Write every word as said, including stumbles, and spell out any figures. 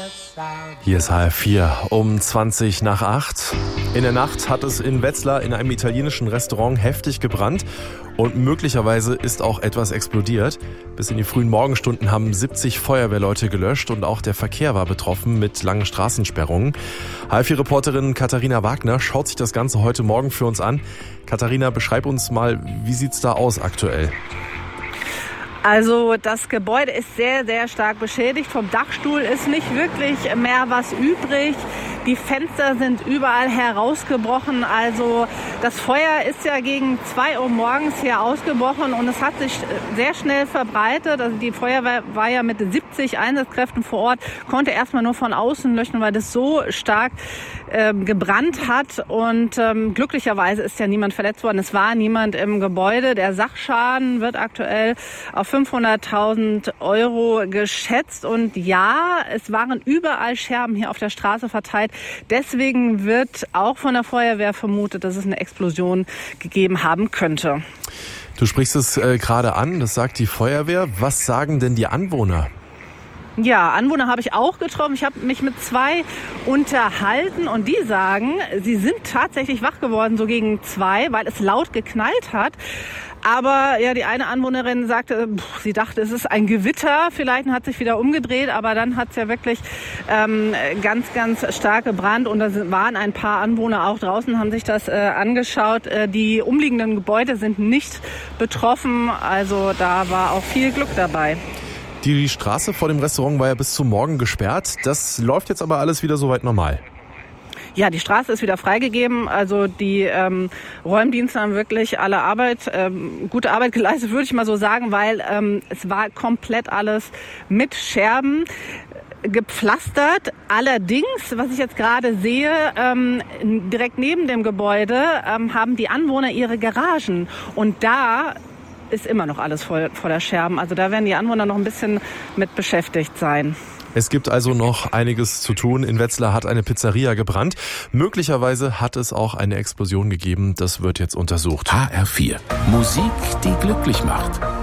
Hier ist H F vier um zwanzig nach acht. In der Nacht hat es in Wetzlar in einem italienischen Restaurant heftig gebrannt und möglicherweise ist auch etwas explodiert. Bis in die frühen Morgenstunden haben siebzig Feuerwehrleute gelöscht und auch der Verkehr war betroffen mit langen Straßensperrungen. H F vier-Reporterin Katharina Wagner schaut sich das Ganze heute Morgen für uns an. Katharina, beschreib uns mal, wie sieht's da aus aktuell? Also das Gebäude ist sehr, sehr stark beschädigt. Vom Dachstuhl ist nicht wirklich mehr was übrig. Die Fenster sind überall herausgebrochen. Also das Feuer ist ja gegen zwei Uhr morgens hier ausgebrochen und es hat sich sehr schnell verbreitet. Also die Feuerwehr war ja mit siebzig Einsatzkräften vor Ort, konnte erstmal nur von außen löschen, weil das so stark ähm, gebrannt hat. Und ähm, glücklicherweise ist ja niemand verletzt worden. Es war niemand im Gebäude. Der Sachschaden wird aktuell auf fünfhunderttausend Euro geschätzt. Und ja, es waren überall Scherben hier auf der Straße verteilt. Deswegen wird auch von der Feuerwehr vermutet, dass es eine Explosion gegeben haben könnte. Du sprichst es äh, gerade an, das sagt die Feuerwehr. Was sagen denn die Anwohner? Ja, Anwohner habe ich auch getroffen. Ich habe mich mit zwei unterhalten und die sagen, sie sind tatsächlich wach geworden, so gegen zwei, weil es laut geknallt hat. Aber ja, die eine Anwohnerin sagte, pff, sie dachte, es ist ein Gewitter vielleicht und hat sich wieder umgedreht. Aber dann hat es ja wirklich ähm, ganz, ganz stark gebrannt. Und da waren ein paar Anwohner auch draußen, haben sich das äh, angeschaut. Äh, die umliegenden Gebäude sind nicht betroffen. Also da war auch viel Glück dabei. Die Straße vor dem Restaurant war ja bis zum Morgen gesperrt. Das läuft jetzt aber alles wieder soweit normal. Ja, die Straße ist wieder freigegeben. Also die ähm, Räumdienste haben wirklich alle Arbeit, ähm, gute Arbeit geleistet, würde ich mal so sagen, weil ähm, es war komplett alles mit Scherben gepflastert. Allerdings, was ich jetzt gerade sehe, ähm, direkt neben dem Gebäude ähm, haben die Anwohner ihre Garagen. Und da ist immer noch alles voll, voller Scherben. Also da werden die Anwohner noch ein bisschen mit beschäftigt sein. Es gibt also noch einiges zu tun. In Wetzlar hat eine Pizzeria gebrannt. Möglicherweise hat es auch eine Explosion gegeben. Das wird jetzt untersucht. H R vier. Musik, die glücklich macht.